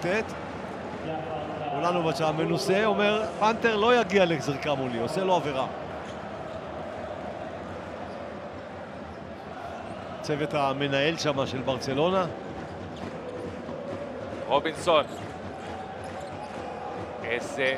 רוטט. אולנוביץ' המנוסה אומר, פנתר לא יגיע לזריקה מולי, עושה לו עבירה. צוות המנהל שם של ברצלונה. רובינסון. איזה